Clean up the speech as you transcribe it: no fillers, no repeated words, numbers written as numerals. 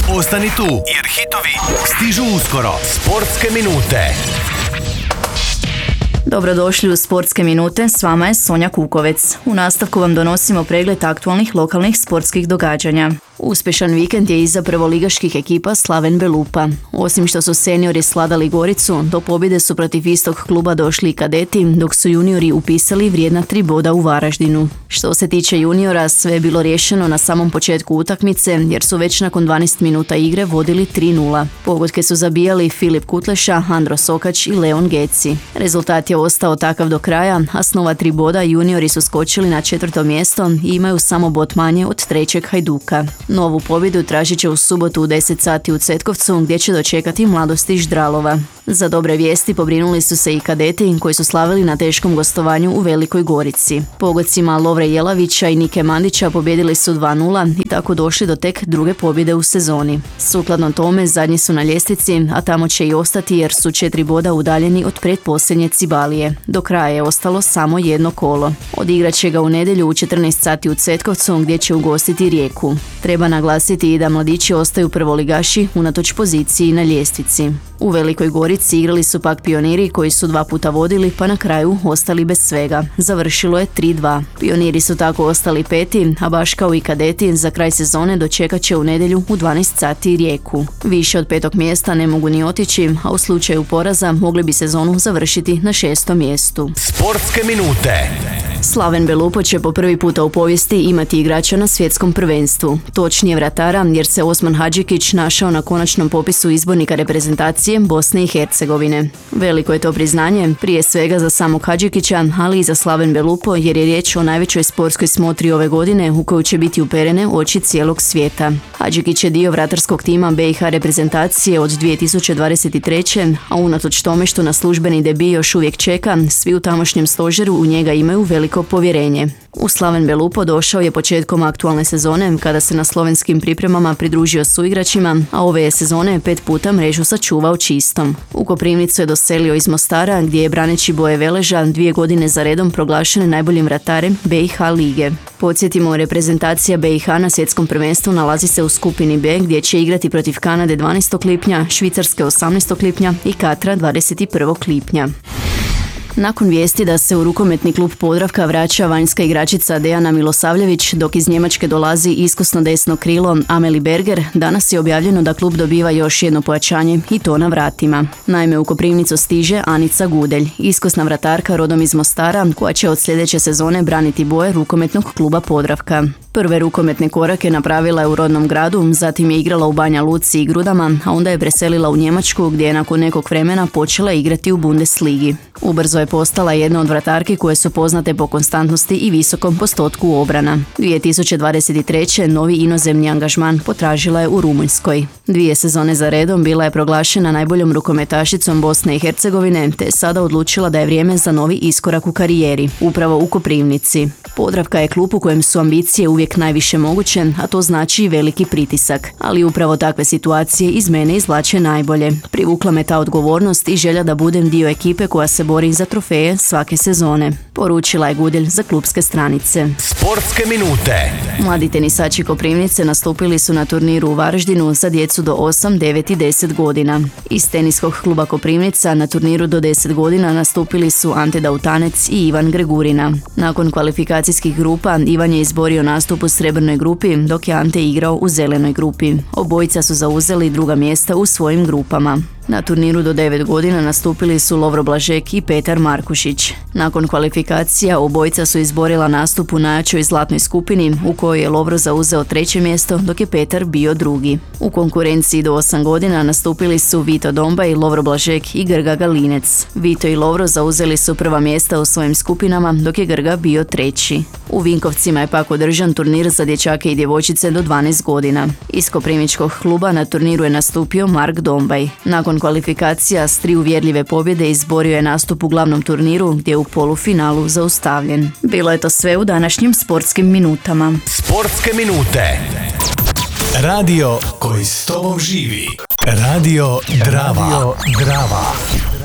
Ostani tu, jer hitovi stižu uskoro. Sportske minute. Dobrodošli u Sportske minute, s vama je Sonja Kukovec. U nastavku vam donosimo pregled aktualnih lokalnih sportskih događanja. Uspješan vikend je iza prvoligaških ekipa Slaven Belupa. Osim što su seniori sladali Goricu, do pobjede su protiv istog kluba došli i kadeti, dok su juniori upisali vrijedna 3 boda u Varaždinu. Što se tiče juniora, sve je bilo riješeno na samom početku utakmice, jer su već nakon 12 minuta igre vodili 3:0. Pogodke su zabijali Filip Kutleša, Andro Sokač i Leon Geci. Rezultat je ostao takav do kraja, a s nova 3 boda juniori su skočili na 4. mjesto i imaju samo bod manje od 3. Hajduka. Novu pobjedu tražit će u subotu u 10 sati u Cetkovcu, gdje će dočekati Mladost iz Ždralova. Za dobre vijesti pobrinuli su se i kadeti koji su slavili na teškom gostovanju u Velikoj Gorici. Pogodcima Lovre Jelavića i Nike Mandića pobjedili su 2:0 i tako došli do tek druge pobjede u sezoni. Sukladno tome zadnji su na ljestvici, a tamo će i ostati jer su 4 boda udaljeni od pretposljednje Cibalije. Do kraja je ostalo samo jedno kolo. Odigrat će ga u nedjelju u 14 sati u Cetkovcu, gdje će ugostiti Rijeku. Treba naglasiti i da mladići ostaju prvoligaši unatoč poziciji na ljestvici. U Velikoj Gorici igrali su pak Pioniri koji su 2 puta vodili pa na kraju ostali bez svega. Završilo je 3:2. Pioniri su tako ostali 5, a baš kao i kadeti za kraj sezone dočekat će u nedjelju u 12 sati Rijeku. Više od 5. mjesta ne mogu ni otići, a u slučaju poraza mogli bi sezonu završiti na 6. mjestu. Sportske minute. Slaven Belupo će po prvi puta u povijesti imati igrača na svjetskom prvenstvu. Točnije vratara, jer se Osman Hadžikić našao na konačnom popisu izbornika reprezentacije Bosne i Hercegovine. Veliko je to priznanje, prije svega za samog Hadžikića, ali i za Slaven Belupo, jer je riječ o najvećoj sportskoj smotri ove godine u kojoj će biti uperene oči cijelog svijeta. Hadžikić je dio vratarskog tima BiH reprezentacije od 2023. a unatoč tome što na službeni debi još uvijek čeka, svi u tamošnjem stožeru u njega imaju veliko povjerenje. U Slaven Belupo došao je početkom aktualne sezone kada se na slovenskim pripremama pridružio suigračima, a ove je sezone 5 puta mrežu sačuvao čistom. U Koprivnicu je doselio iz Mostara gdje je braneći boje Veleža 2 godine za redom proglašen najboljim vratarem BiH lige. Podsjetimo, reprezentacija BiH na svjetskom prvenstvu nalazi se u skupini B gdje će igrati protiv Kanade 12. lipnja, Švicarske 18. lipnja i Katra 21. lipnja. Nakon vijesti da se u rukometni klub Podravka vraća vanjska igračica Dejana Milosavljević, dok iz Njemačke dolazi iskusno desno krilo Ameli Berger, danas je objavljeno da klub dobiva još jedno pojačanje i to na vratima. Naime, u Koprivnicu stiže Anica Gudelj, iskusna vratarka rodom iz Mostara, koja će od sljedeće sezone braniti boje rukometnog kluba Podravka. Prve rukometne korake napravila je u rodnom gradu, zatim je igrala u Banja Luci i Grudama, a onda je preselila u Njemačku gdje je nakon nekog vremena počela igrati u Bundesligi. Ubrzo je postala jedna od vratarki koje su poznate po konstantnosti i visokom postotku obrana. 2023. novi inozemni angažman potražila je u Rumunjskoj. 2 sezone za redom bila je proglašena najboljom rukometašicom Bosne i Hercegovine, te je sada odlučila da je vrijeme za novi iskorak u karijeri, upravo u Koprivnici. Podravka je klub u kojem su ambicije uvijek najviše moguće, a to znači i veliki pritisak. Ali upravo takve situacije iz mene izvlače najbolje. Privukla me ta odgovornost i želja da budem dio ekipe koja se bori za trofeje svake sezone, poručila je Gudelj za klubske stranice. Sportske minute. Mladi tenisači Koprivnice nastupili su na turniru u Varaždinu za djecu do 8, 9 i 10 godina. Iz teniskog kluba Koprivnica na turniru do 10 godina nastupili su Ante Dautanec i Ivan Gregurina. Nakon kvalifikacijskih grupa Ivan je izborio nastup u srebrnoj grupi, dok je Ante igrao u zelenoj grupi. Obojica su zauzeli druga mjesta u svojim grupama. Na turniru do 9 godina nastupili su Lovro Blažek i Petar Markušić. Nakon kvalifikacija obojica su izborila nastup u najjačoj zlatnoj skupini u kojoj je Lovro zauzeo 3. mjesto, dok je Petar bio 2. U konkurenciji do 8 godina nastupili su Vito Dombaj, Lovro Blažek i Grga Galinec. Vito i Lovro zauzeli su prva mjesta u svojim skupinama, dok je Grga bio 3. U Vinkovcima je pak održan turnir za dječake i djevojčice do 12 godina. Iz koprivničkog kluba na turniru je nastupio Mark Dombaj. Nakon kvalifikacija s 3 uvjerljive pobjede izborio je nastup u glavnom turniru gdje je u polufinalu zaustavljen. Bilo je to sve u današnjim sportskim minutama. Sportske minute. Radio koji s tobom živi. Radio Drava.